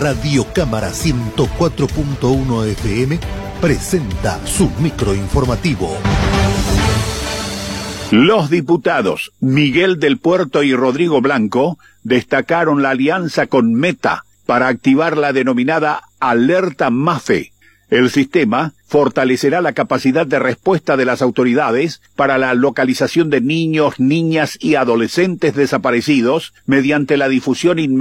Radio Cámara 104.1 FM presenta su microinformativo. Los diputados Miguel del Puerto y Rodrigo Blanco destacaron la alianza con Meta para activar la denominada Alerta MAFE. El sistema fortalecerá la capacidad de respuesta de las autoridades para la localización de niños, niñas y adolescentes desaparecidos mediante la difusión inmediata